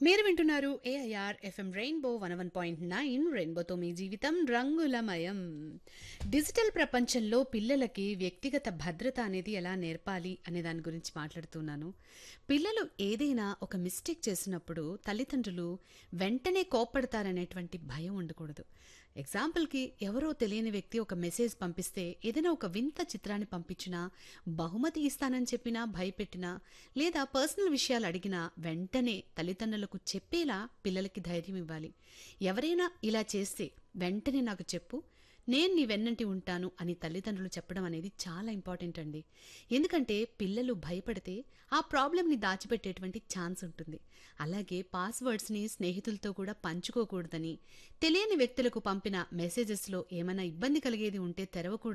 మీరు వింటున్నారు AIR FM rainbow 101.9 రెయిన్బోతో మీ జీవితం రంగులమయం. డిజిటల్ ప్రపంచంలో పిల్లలకి వ్యక్తిగత భద్రత అనేది ఎలా నేర్పాలి అనే దాని గురించి మాట్లాడుతున్నాను. పిల్లలు ఏదైనా ఒక మిస్టేక్ చేసినప్పుడు తల్లిదండ్రులు వెంటనే కోప్పడతారనేటువంటి భయం ఉండకూడదు. ఎగ్జాంపుల్కి ఎవరో తెలియని వ్యక్తి ఒక మెసేజ్ పంపిస్తే ఏదైనా ఒక వింత చిత్రాన్ని పంపించినా, బహుమతి ఇస్తానని చెప్పినా, భయపెట్టినా, లేదా పర్సనల్ విషయాలు అడిగినా వెంటనే తల్లిదండ్రులకు చెప్పేలా పిల్లలకి ధైర్యం ఇవ్వాలి. ఎవరైనా ఇలా చేస్తే వెంటనే నాకు చెప్పు, నేను నీ వెన్నంటి ఉంటాను అని తల్లిదండ్రులు చెప్పడం అనేది చాలా ఇంపార్టెంట్ అండి. ఎందుకంటే పిల్లలు భయపడితే ఆ ప్రాబ్లంని దాచిపెట్టేటువంటి ఛాన్స్ ఉంటుంది. అలాగే పాస్వర్డ్స్ని స్నేహితులతో కూడా పంచుకోకూడదని, తెలియని వ్యక్తులకు పంపిన మెసేజెస్లో ఏమైనా ఇబ్బంది కలిగేది ఉంటే తెరవకూడదు